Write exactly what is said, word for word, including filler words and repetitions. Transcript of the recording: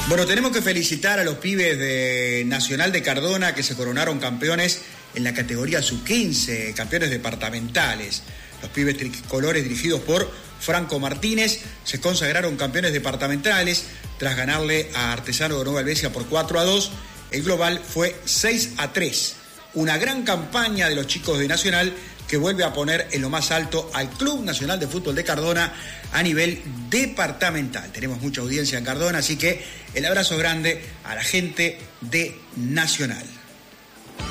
Bueno, tenemos que felicitar a los pibes de Nacional de Cardona que se coronaron campeones en la categoría sub quince, campeones departamentales. Los pibes tricolores dirigidos por Franco Martínez se consagraron campeones departamentales tras ganarle a Artesano de Nueva Helvecia por cuatro a dos. El global fue seis a tres. Una gran campaña de los chicos de Nacional que vuelve a poner en lo más alto al Club Nacional de Fútbol de Cardona a nivel departamental. Tenemos mucha audiencia en Cardona, así que el abrazo grande a la gente de Nacional.